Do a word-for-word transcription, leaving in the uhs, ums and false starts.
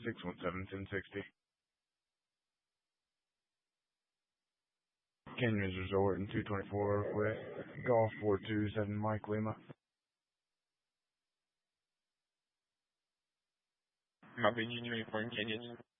six one seven, ten sixty. Canyons Resort in two twenty-four with Golf four two seven Mike Lima. Marvin Union for Canyons.